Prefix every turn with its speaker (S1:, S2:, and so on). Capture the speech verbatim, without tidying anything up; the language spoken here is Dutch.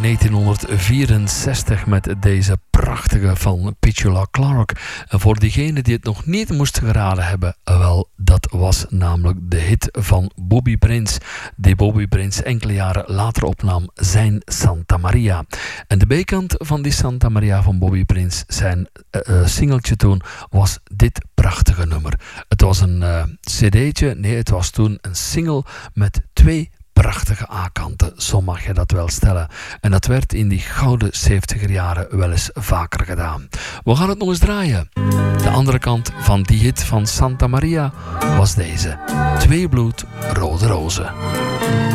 S1: negentienhonderdvierenzestig met deze prachtige van Petula Clark. En voor diegenen die het nog niet moesten geraden hebben, wel, dat was namelijk de hit van Bobby Prince, die Bobby Prince enkele jaren later opnam, zijn Santa Maria. En de B-kant van die Santa Maria van Bobby Prince, zijn uh, uh, singeltje toen, was dit prachtige nummer. Het was een uh, cd'tje, nee, het was toen een single met twee prachtige A-kanten, zo mag je dat wel stellen. En dat werd in die gouden zeventiger jaren wel eens vaker gedaan. We gaan het nog eens draaien. De andere kant van die hit van Santa Maria was deze. Twee bloed, rode rozen.